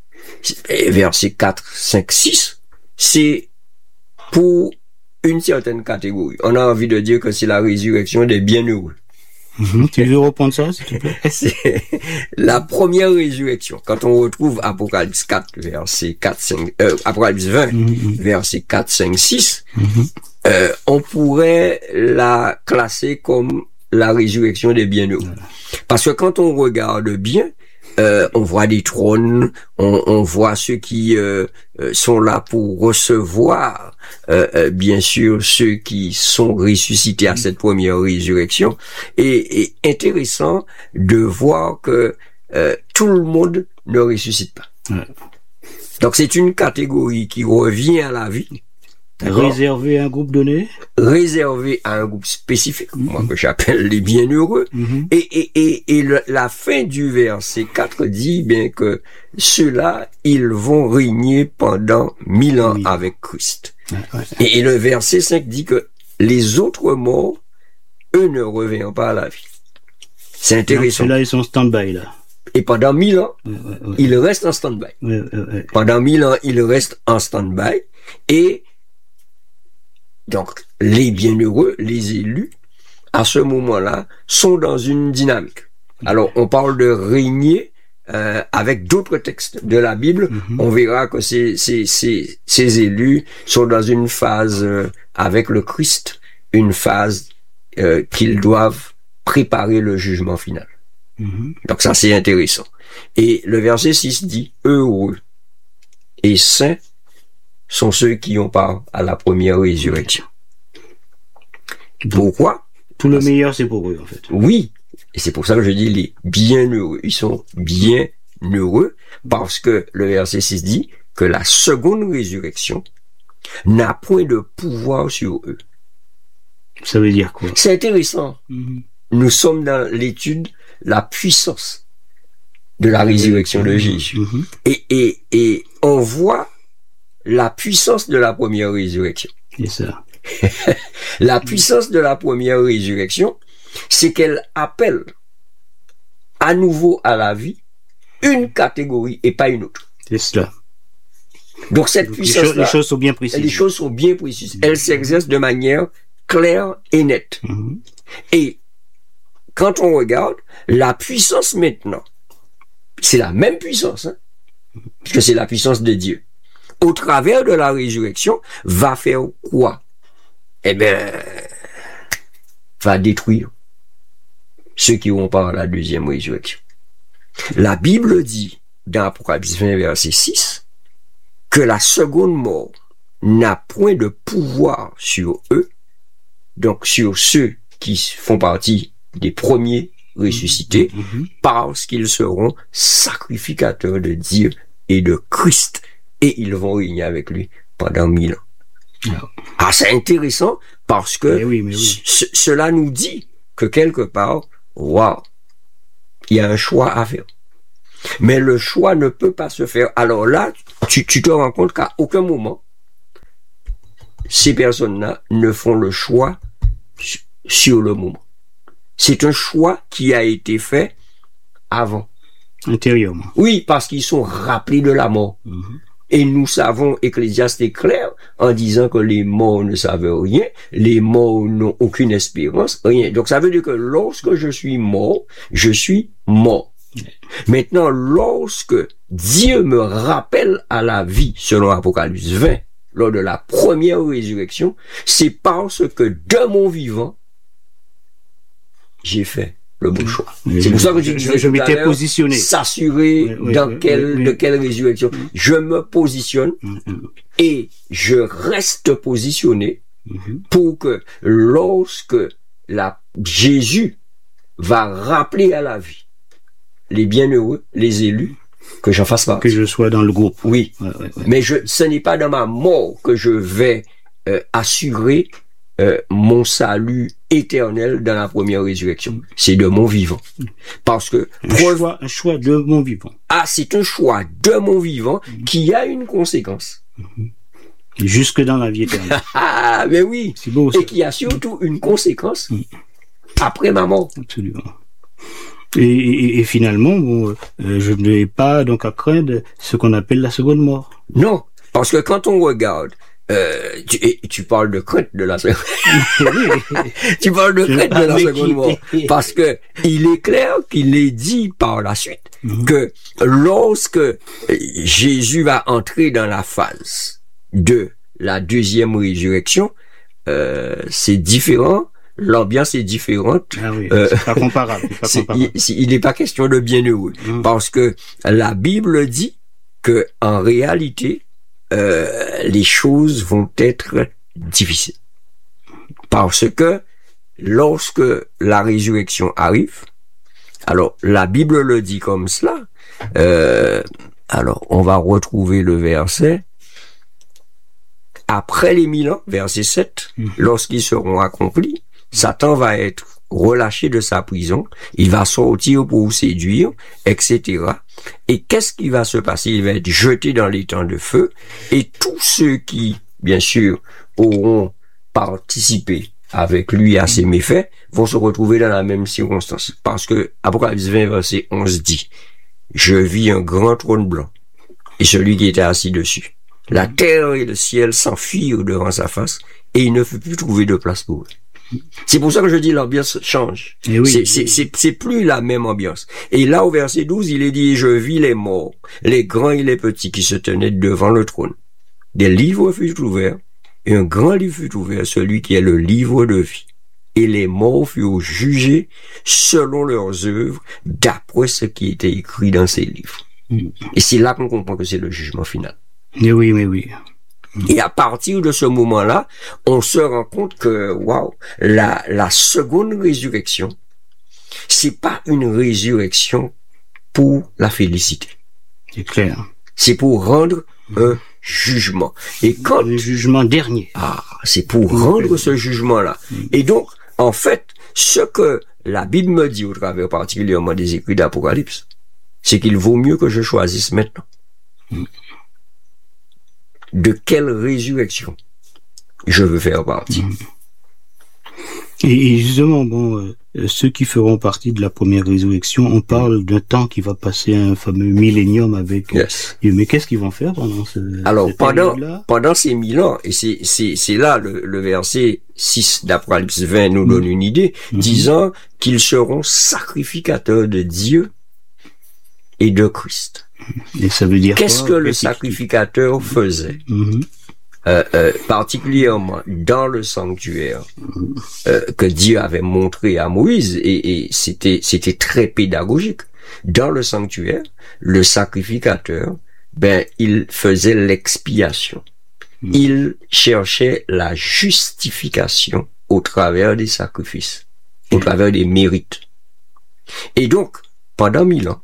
versets quatre, cinq, six, c'est pour une certaine catégorie. On a envie de dire que c'est la résurrection des bienheureux. Mmh, tu veux reprendre ça, s'il te plaît? C'est la première résurrection. Quand on retrouve Apocalypse quatre, verset quatre, cinq, euh, Apocalypse vingt, mmh. verset quatre, cinq, six, mmh. euh, on pourrait la classer comme la résurrection des bienheureux. Parce que quand on regarde bien, euh, on voit des trônes, on, on voit ceux qui euh, sont là pour recevoir, euh, euh, bien sûr, ceux qui sont ressuscités à cette première résurrection. Et, et intéressant de voir que euh, tout le monde ne ressuscite pas. Ouais. Donc c'est une catégorie qui revient à la vie. Réservé à un groupe donné? Réservé à un groupe spécifique, mm-hmm. moi que j'appelle les bienheureux. Mm-hmm. Et, et, et, et le, la fin du verset quatre dit bien que ceux-là, ils vont régner pendant mille ans oui. avec Christ. Ouais, ouais. Et, et le verset cinq dit que les autres morts, eux ne reviennent pas à la vie. C'est intéressant. Ceux-là, ils sont stand-by, là. Et pendant mille ans, ouais, ouais, ouais. ils restent en stand-by. Ouais, ouais, ouais. Pendant mille ans, ils restent en stand-by. Et donc, les bienheureux, les élus, à ce moment-là, sont dans une dynamique. Alors, on parle de régner euh, avec d'autres textes de la Bible. Mm-hmm. On verra que ces, ces, ces, ces élus sont dans une phase euh, avec le Christ, une phase euh, qu'ils doivent préparer le jugement final. Mm-hmm. Donc ça, c'est intéressant. Et le verset six dit « Heureux et saints sont ceux qui ont part à la première résurrection. » Pourquoi? Tout le meilleur, c'est pour eux, en fait. Oui. Et c'est pour ça que je dis les bienheureux. Ils sont bienheureux parce que le verset six dit que la seconde résurrection n'a point de pouvoir sur eux. Ça veut dire quoi? C'est intéressant. Mm-hmm. Nous sommes dans l'étude la puissance de la résurrection de Jésus. Mm-hmm. Et, et, et on voit la puissance de la première résurrection. C'est ça. La puissance de la première résurrection, c'est qu'elle appelle à nouveau à la vie une catégorie et pas une autre. C'est cela. Donc cette puissance-là, les, les choses sont bien précises. Les choses sont bien précises. Elle s'exerce de manière claire et nette. Mm-hmm. Et quand on regarde, la puissance maintenant, c'est la même puissance, hein, puisque c'est la puissance de Dieu. Au travers de la résurrection, va faire quoi? Eh bien, va détruire ceux qui auront part à la deuxième résurrection. La Bible dit, dans Apocalypse vingt, verset six, que la seconde mort n'a point de pouvoir sur eux, donc sur ceux qui font partie des premiers ressuscités, mmh. parce qu'ils seront sacrificateurs de Dieu et de Christ, et ils vont régner avec lui pendant mille ans. Oh. Ah, c'est intéressant parce que mais oui, mais oui. c- cela nous dit que quelque part, waouh, il y a un choix à faire. Mais le choix ne peut pas se faire. Alors là, tu, tu te rends compte qu'à aucun moment, ces personnes-là ne font le choix sur le moment. C'est un choix qui a été fait avant. Intérieurement. Oui, parce qu'ils sont rappelés de la mort. Mm-hmm. Et nous savons, Ecclésiaste est clair en disant que les morts ne savent rien, les morts n'ont aucune espérance, rien. Donc ça veut dire que lorsque je suis mort, je suis mort. Maintenant, lorsque Dieu me rappelle à la vie, selon Apocalypse vingt, lors de la première résurrection, c'est parce que de mon vivant, j'ai fait le bon choix. Oui, c'est pour ça que je, je, je, je m'étais positionné. S'assurer oui, oui, dans oui, quelle, oui, de oui. quelle résurrection. Je me positionne Mm-hmm. et je reste positionné Mm-hmm. pour que lorsque la, Jésus va rappeler à la vie les bienheureux, les élus, que j'en fasse partie. Que je sois dans le groupe. Oui. Ouais, ouais, ouais. Mais je, ce n'est pas dans ma mort que je vais euh, assurer euh, mon salut éternel dans la première résurrection. C'est de mon vivant. Parce que Un, preuve, choix, un choix de mon vivant. ah, c'est un choix de mon vivant qui a une conséquence. Jusque dans la vie éternelle. Ah, mais oui. C'est beau, ça. Et qui a surtout une conséquence après ma mort. Absolument. Et, et, et finalement, bon, euh, je n'ai pas donc à craindre ce qu'on appelle la seconde mort. Non. Parce que quand on regarde Euh, tu, et, tu parles de crainte de la seconde. tu parles de crainte de la seconde mort. Parce que il est clair qu'il est dit par la suite mm-hmm. que lorsque Jésus va entrer dans la phase de la deuxième résurrection, euh, c'est différent. L'ambiance est différente. Ah oui, euh, c'est pas comparable. C'est pas c'est, comparable. Il n'est pas question de bienheureux. Mm. Parce que la Bible dit que en réalité, Euh, les choses vont être difficiles. Parce que lorsque la résurrection arrive, alors la Bible le dit comme cela, euh, alors on va retrouver le verset, après les mille ans, verset sept, mmh. lorsqu'ils seront accomplis, Satan va être relâché de sa prison, il va sortir pour séduire, et cetera. Et qu'est-ce qui va se passer? Il va être jeté dans les temps de feu, et tous ceux qui, bien sûr, auront participé avec lui à ses méfaits, vont se retrouver dans la même circonstance. Parce que Apocalypse vingt, verset onze dit, « Je vis un grand trône blanc, et celui qui était assis dessus. La terre et le ciel s'enfuirent devant sa face, et il ne fut plus trouvé de place pour eux. » C'est pour ça que je dis l'ambiance change. Oui, c'est, oui. c'est, c'est, c'est plus la même ambiance. Et là, au verset douze, il est dit, je vis les morts, les grands et les petits qui se tenaient devant le trône. Des livres furent ouverts, et un grand livre fut ouvert, celui qui est le livre de vie. Et les morts furent jugés selon leurs œuvres, d'après ce qui était écrit dans ces livres. Mm. Et c'est là qu'on comprend que c'est le jugement final. Mais oui, mais oui. Et à partir de ce moment-là, on se rend compte que, waouh, la, la seconde résurrection, c'est pas une résurrection pour la félicité. C'est clair. C'est pour rendre un jugement. Et quand... Le jugement dernier. Ah, c'est pour rendre ce jugement-là. Et donc, en fait, ce que la Bible me dit au travers particulièrement des écrits d'Apocalypse, c'est qu'il vaut mieux que je choisisse maintenant. De quelle résurrection je veux faire partie. Et justement, bon, euh, ceux qui feront partie de la première résurrection, on parle d'un temps qui va passer un fameux millénium avec yes. Dieu. Mais qu'est-ce qu'ils vont faire pendant ce Alors, pendant, pendant ces mille ans, et c'est, c'est, c'est là le, le verset six d'Apocalypse vingt nous donne une idée, mm-hmm. disant qu'ils seront sacrificateurs de Dieu et de Christ. Et ça veut dire Qu'est-ce quoi? que le sacrificateur faisait? Mm-hmm. Euh, euh, particulièrement dans le sanctuaire euh, que Dieu avait montré à Moïse, et, et c'était c'était très pédagogique. Dans le sanctuaire, le sacrificateur, ben il faisait l'expiation. Mm. Il cherchait la justification au travers des sacrifices, au mm. travers des mérites. Et donc, pendant mille ans,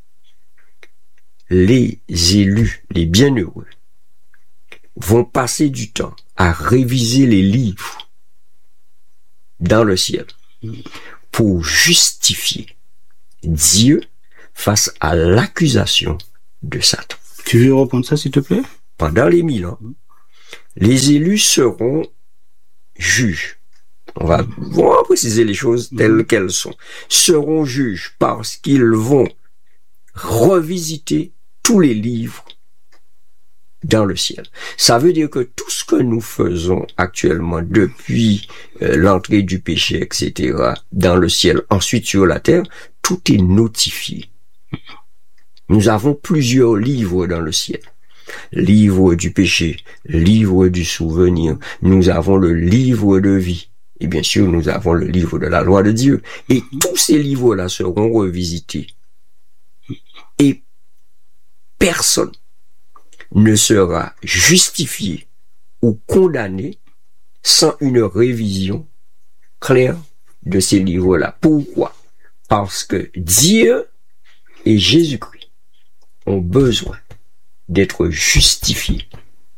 les élus, les bienheureux, vont passer du temps à réviser les livres dans le ciel pour justifier Dieu face à l'accusation de Satan. Tu veux reprendre ça, s'il te plaît? Pendant les mille ans, les élus seront juges. On va, on va préciser les choses telles qu'elles sont. Seront juges parce qu'ils vont revisiter tous les livres dans le ciel. Ça veut dire que tout ce que nous faisons actuellement depuis euh, l'entrée du péché, et cetera, dans le ciel, ensuite sur la terre, tout est notifié. Nous avons plusieurs livres dans le ciel. Livre du péché, livre du souvenir. Nous avons le livre de vie. Et bien sûr, nous avons le livre de la loi de Dieu. Et tous ces livres-là seront revisités. Et personne ne sera justifié ou condamné sans une révision claire de ces livres-là. Pourquoi? Parce que Dieu et Jésus-Christ ont besoin d'être justifiés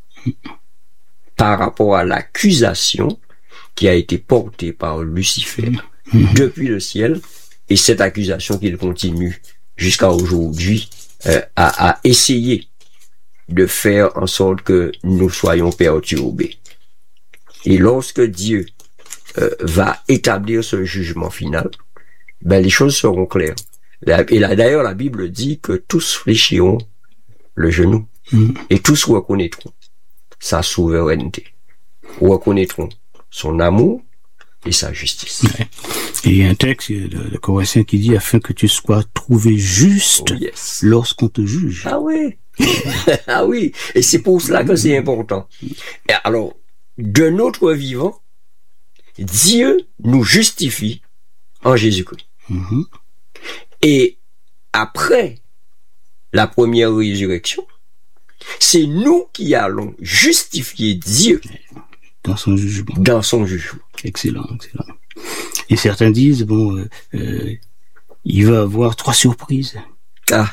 par rapport à l'accusation qui a été portée par Lucifer depuis le ciel, et cette accusation qu'il continue jusqu'à aujourd'hui euh, à, à essayer de faire en sorte que nous soyons perturbés. Et lorsque Dieu euh, va établir ce jugement final, ben les choses seront claires. Et là, d'ailleurs, la Bible dit que tous fléchiront le genou mmh. et tous reconnaîtront sa souveraineté, reconnaîtront son amour et sa justice. Ouais. Et il y a un texte de, de Corinthiens qui dit afin que tu sois trouvé juste oh yes. lorsqu'on te juge. Ah oui, ah oui, et c'est pour cela que c'est important. Et alors, de notre vivant, Dieu nous justifie en Jésus-Christ. Mmh. Et après la première résurrection, c'est nous qui allons justifier Dieu dans son jugement. Dans son jugement. Excellent, excellent. Et certains disent, bon, euh, euh, il va avoir trois surprises. Ah.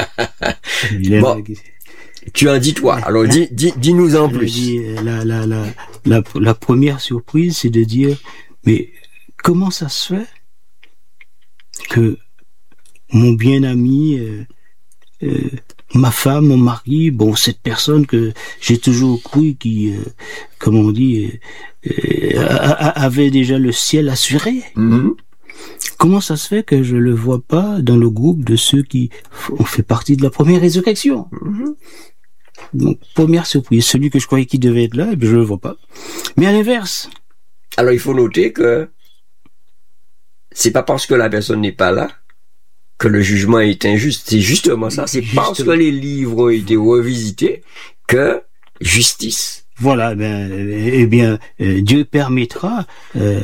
Bon, tu en dis toi. Alors, dis, dis, dis-nous en plus. Dis, la, la, la, la, la première surprise, c'est de dire, mais comment ça se fait que mon bien-ami, euh, euh, ma femme, mon mari, bon, cette personne que j'ai toujours cru qui, euh, comme on dit, euh, euh, avait déjà le ciel assuré. Mm-hmm. Comment ça se fait que je le vois pas dans le groupe de ceux qui ont fait partie de la première résurrection? Mm-hmm. Donc, première surprise, celui que je croyais qu'il devait être là, et bien, je le vois pas. Mais à l'inverse. Alors, il faut noter que c'est pas parce que la personne n'est pas là que le jugement est injuste. C'est justement ça. C'est justement parce que les livres ont été revisités que justice. Voilà. Ben, eh bien, euh, Dieu permettra euh,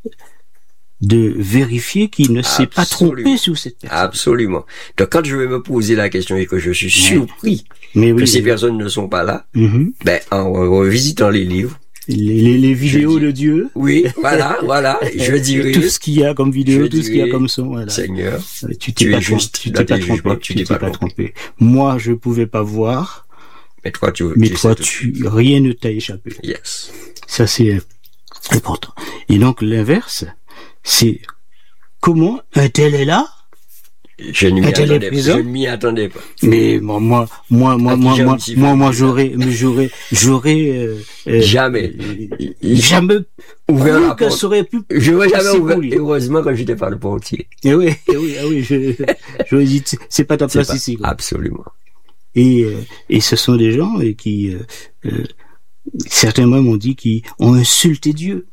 de vérifier qu'il ne s'est pas trompé sur cette personne. Absolument. Donc, quand je vais me poser la question et que je suis surpris mais oui, que ces oui. personnes ne sont pas là, mm-hmm. ben, en revisitant les livres, Les, les, les vidéos de Dieu. Oui, voilà, voilà. Je dirais. Tout ce qu'il y a comme vidéo, tout ce qu'il y a comme son. Voilà. Seigneur, tu t'es pas juste. Tu t'es pas trompé. Tu t'es pas, pas trompé. Moi, je pouvais pas voir. Mais toi, tu. Mais toi, tu, rien ne t'a échappé. Yes. Ça, c'est important. Et donc, l'inverse, c'est comment un tel est là. Je ne m'y attendais pas. Je ne m'y attendais pas. Mais moi, moi, moi, moi, moi, moi, moi, moi, j'aurais, j'aurais, j'aurais, euh, jamais, euh, jamais ouvert la porte. Ça aurait pu. Je n'aurais jamais ouvert. Heureusement que j'étais pas le portier. Et oui, et oui, ah oui, je, j'aurais dit, c'est pas ta place ici. Quoi. Absolument. Et, euh, et ce sont des gens qui, euh, euh, certains même ont dit qu'ils ont insulté Dieu.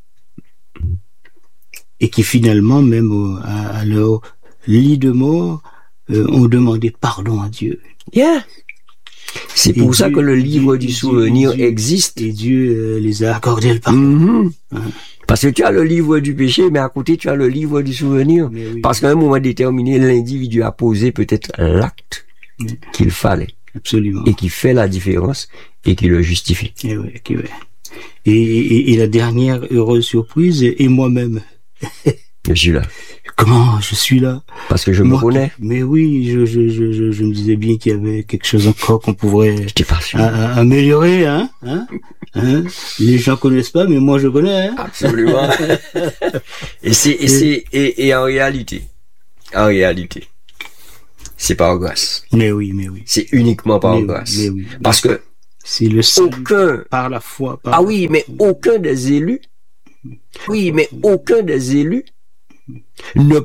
Et qui finalement, même au, à, à leur lit de mort, euh, ont demandé pardon à Dieu. Yeah. C'est et pour Dieu, ça que le livre Dieu, du souvenir Dieu, existe. Et Dieu euh, les a accordé le pardon. Mm-hmm. Hein. Parce que tu as le livre du péché, mais à côté tu as le livre du souvenir. Oui, parce qu'à un moment déterminé, l'individu a posé peut-être l'acte oui. qu'il fallait. Absolument. Et qui fait la différence et qui le justifie. Et, oui, et, oui. et, et, et la dernière heureuse surprise est moi-même. Je suis là. Comment je suis là? Parce que je Moi, me connais. Mais oui, je, je, je, je, je me disais bien qu'il y avait quelque chose encore qu'on pourrait a, a, améliorer, hein, hein, hein. Les gens connaissent pas, mais moi je connais. Hein. Absolument. et c'est, et, et c'est, et, et en réalité, en réalité, c'est par grâce. Mais oui, mais oui. C'est uniquement par mais grâce. Oui, mais oui. Parce que c'est le salut aucun, par la foi. Par ah la oui, foi. mais aucun des élus. Oui, mais aucun des élus ne